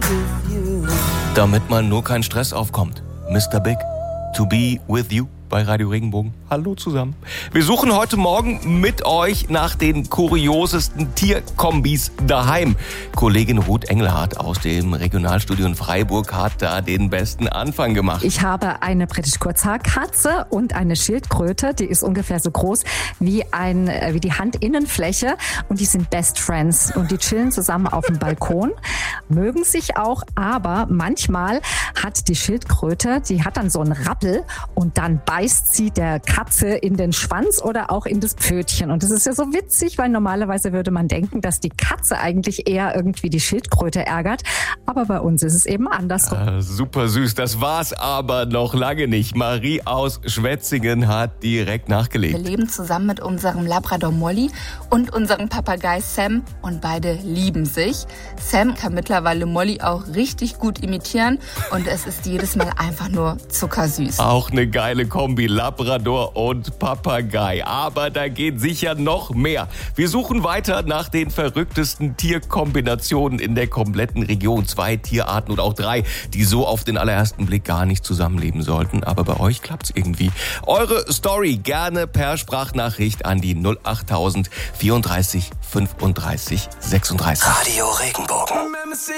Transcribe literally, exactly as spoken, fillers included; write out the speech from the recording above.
Damit man nur kein Stress aufkommt. Mister Big, To Be With You bei Radio Regenbogen. Hallo zusammen. Wir suchen heute Morgen mit euch nach den kuriosesten Tierkombis daheim. Kollegin Ruth Engelhardt aus dem Regionalstudio in Freiburg hat da den besten Anfang gemacht. Ich habe eine britisch Kurzhaarkatze und eine Schildkröte, die ist ungefähr so groß wie, ein, wie die Handinnenfläche und die sind Best Friends und die chillen zusammen auf dem Balkon, mögen sich auch, aber manchmal hat die Schildkröte, die hat dann so einen Rappel und dann beißt sie der Katze in den Schwanz oder auch in das Pfötchen. Und das ist ja so witzig, weil normalerweise würde man denken, dass die Katze eigentlich eher irgendwie die Schildkröte ärgert. Aber bei uns ist es eben andersrum. Ah, super süß, das war's aber noch lange nicht. Marie aus Schwetzingen hat direkt nachgelegt. Wir leben zusammen mit unserem Labrador Molly und unserem Papagei Sam und beide lieben sich. Sam kann mittlerweile Molly auch richtig gut imitieren und es ist jedes Mal einfach nur zuckersüß. Auch eine geile Kombi, Labrador und Papagei. Aber da geht sicher noch mehr. Wir suchen weiter nach den verrücktesten Tierkombinationen in der kompletten Region. Zwei Tierarten oder auch drei, die so auf den allerersten Blick gar nicht zusammenleben sollten. Aber bei euch klappt's irgendwie. Eure Story gerne per Sprachnachricht an die null acht tausend vierunddreißig fünfunddreißig sechsunddreißig. Radio Regenbogen.